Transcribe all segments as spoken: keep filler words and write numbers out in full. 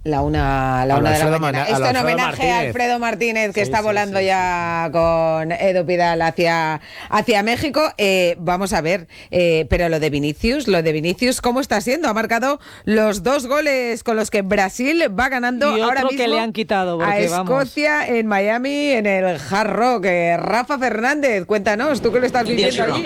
La una, la una de la mañana. Esto en homenaje a Alfredo Martínez, que sí, está volando sí, sí, ya sí. con Edu Pidal hacia, hacia México. Eh, vamos a ver, eh, pero lo de Vinicius, lo de Vinicius, ¿cómo está siendo? Ha marcado los dos goles con los que Brasil va ganando y ahora otro mismo que le han quitado porque, a Escocia vamos. en Miami, en el Hard Rock. Eh, Rafa Fernández, cuéntanos, tú que lo estás viviendo allí.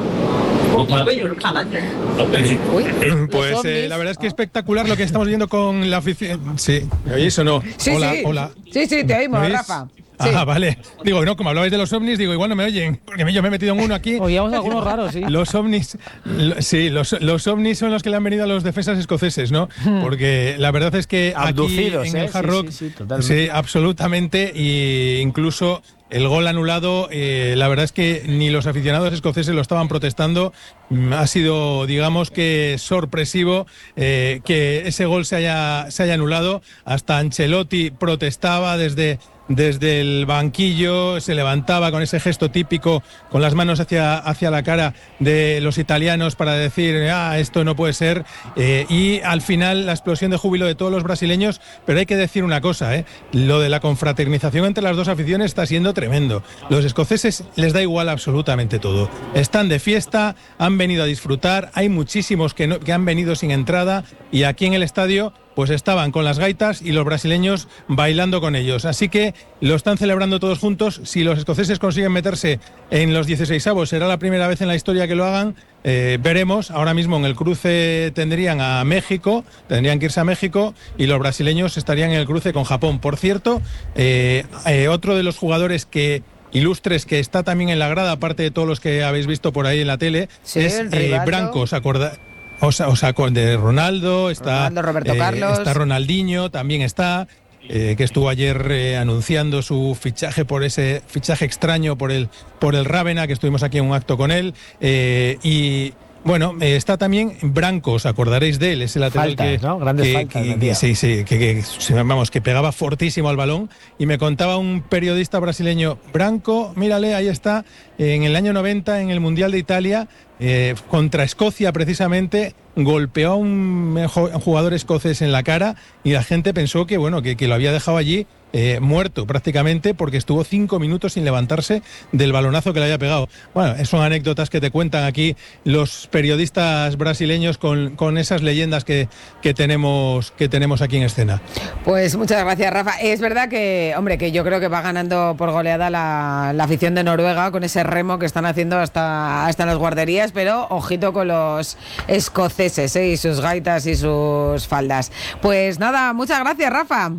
Pues eh, la verdad es que espectacular lo que estamos viendo con la afición. Sí, ¿me oís o no? Sí, hola, sí. hola. Sí, sí, te oímos, Rafa. Sí. Ah, vale. Digo, no, como hablabais de los ovnis, digo, igual no me oyen, porque yo me he metido en uno aquí. Oíamos algunos raros, sí. Los ovnis, lo, sí, los, los ovnis son los que le han venido a los defensas escoceses, ¿no? Porque la verdad es que abducidos, aquí en ¿eh? el Hard Rock, sí, sí, sí, sí, absolutamente, y incluso el gol anulado, eh, la verdad es que ni los aficionados escoceses lo estaban protestando. Ha sido, digamos que sorpresivo eh, que ese gol se haya, se haya anulado. Hasta Ancelotti protestaba desde... desde el banquillo, se levantaba con ese gesto típico, con las manos hacia, hacia la cara de los italianos para decir, ah, esto no puede ser, eh, y al final la explosión de júbilo de todos los brasileños. Pero hay que decir una cosa, eh, lo de la confraternización entre las dos aficiones está siendo tremendo. Los escoceses les da igual absolutamente todo, están de fiesta, han venido a disfrutar, hay muchísimos que, no, que han venido sin entrada, y aquí en el estadio pues estaban con las gaitas y los brasileños bailando con ellos. Así que lo están celebrando todos juntos. Si los escoceses consiguen meterse en los dieciseisavos, será la primera vez en la historia que lo hagan. Eh, veremos. Ahora mismo en el cruce tendrían a México, tendrían que irse a México, y los brasileños estarían en el cruce con Japón. Por cierto, eh, eh, otro de los jugadores que... ilustres que está también en la grada, aparte de todos los que habéis visto por ahí en la tele, sí, es eh, Branco, ¿os acordáis? O sea, o sea, de Ronaldo, está Ronaldo, Roberto eh, Carlos. Está Ronaldinho, también está, eh, que estuvo ayer eh, anunciando su fichaje por ese fichaje extraño por el, por el Rávena, que estuvimos aquí en un acto con él, eh, y... Bueno, eh, está también Branco, os acordaréis de él, ese lateral faltas, que, ¿no? Grandes que, faltas, que, que sí, sí, que, que, vamos, que pegaba fortísimo al balón. Y me contaba un periodista brasileño, Branco, mírale, ahí está, en el año noventa, en el Mundial de Italia, eh, contra Escocia precisamente, golpeó a un jugador escocés en la cara, y la gente pensó que, bueno, que, que lo había dejado allí eh, muerto prácticamente, porque estuvo cinco minutos sin levantarse del balonazo que le había pegado. Bueno, son anécdotas que te cuentan aquí los periodistas brasileños con, con esas leyendas que, que, tenemos, que tenemos aquí en escena. Pues muchas gracias, Rafa. Es verdad que, hombre, que yo creo que va ganando por goleada la, la afición de Noruega con ese remo que están haciendo hasta, hasta en las guarderías, pero ojito con los escoceses, ¿eh? Y sus gaitas y sus faldas. Pues nada, muchas gracias, Rafa.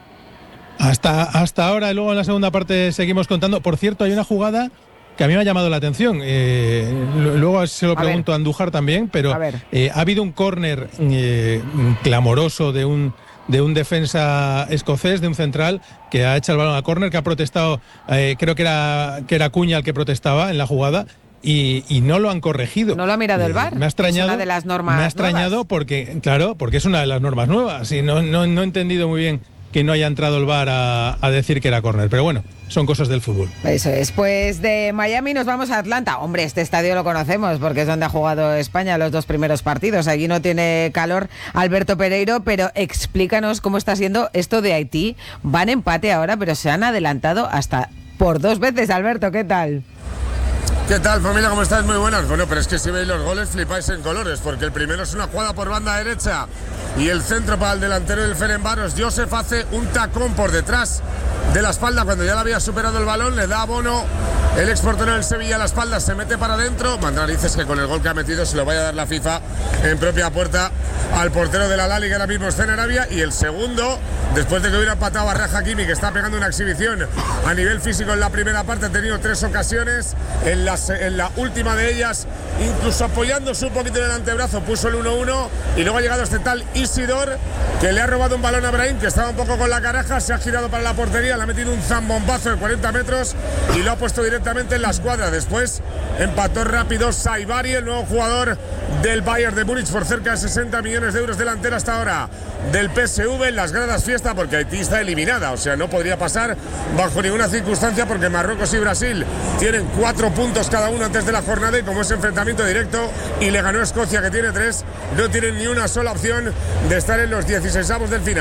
Hasta, hasta ahora, y luego en la segunda parte seguimos contando. Por cierto, hay una jugada que a mí me ha llamado la atención. Eh, luego se lo pregunto a, a Andújar también, pero eh, ha habido un córner eh, clamoroso de un de un defensa escocés, de un central, que ha echado el balón a córner, que ha protestado, eh, creo que era, que era Cuña el que protestaba en la jugada. Y, y no lo han corregido. ¿No lo ha mirado el V A R? Me ha extrañado. Es una de las normas Me ha extrañado nuevas. porque, claro, porque es una de las normas nuevas. Y no, no, no he entendido muy bien que no haya entrado el V A R a, a decir que era córner. Pero bueno, son cosas del fútbol. Eso es. Pues de Miami nos vamos a Atlanta. Hombre, este estadio lo conocemos porque es donde ha jugado España los dos primeros partidos. Aquí no tiene calor Alberto Pereiro, pero explícanos cómo está siendo esto de Haití. Van empate ahora, pero se han adelantado hasta por dos veces. Alberto, ¿qué tal? ¿Qué tal, familia? ¿Cómo estáis? Muy buenas. Bueno, pero es que si veis los goles flipáis en colores, porque el primero es una jugada por banda derecha y el centro para el delantero del Ferencváros. Joseph hace un tacón por detrás de la espalda cuando ya le había superado el balón, le da a Bono, el exportero del Sevilla, a la espalda, se mete para adentro. Narices que con el gol que ha metido se lo vaya a dar la FIFA en propia puerta al portero de la Lali, que ahora mismo está en Arabia. Y el segundo, después de que hubiera empatado a Raja Hakimi, que está pegando una exhibición a nivel físico en la primera parte, ha tenido tres ocasiones, en la, en la última de ellas, incluso apoyándose un poquito en el antebrazo, puso el uno uno, y luego ha llegado este tal Isidor, que le ha robado un balón a Brahim, que estaba un poco con la caraja, se ha girado para la portería, le ha metido un zambombazo de cuarenta metros y lo ha puesto directamente en la escuadra. Después empató rápido Saibari, el nuevo jugador del Bayern de Múnich, por cerca de sesenta millones de euros, delantera hasta ahora del P S V. En las gradas fiesta porque Haití está eliminada, o sea, no podría pasar bajo ninguna circunstancia, porque Marruecos y Brasil tienen cuatro puntos cada uno antes de la jornada, y como es enfrentamiento directo y le ganó Escocia, que tiene tres, no tienen ni una sola opción de estar en los dieciseisavos del final.